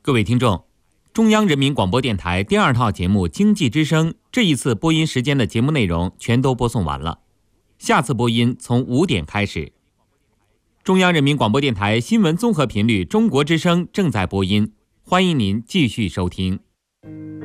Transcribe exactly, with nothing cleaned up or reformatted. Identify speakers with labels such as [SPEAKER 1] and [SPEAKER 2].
[SPEAKER 1] 各位听众，中央人民广播电台第二套节目《经济之声》这一次播音时间的节目内容全都播送完了，下次播音从五点开始。中央人民广播电台新闻综合频率中国之声正在播音，欢迎您继续收听。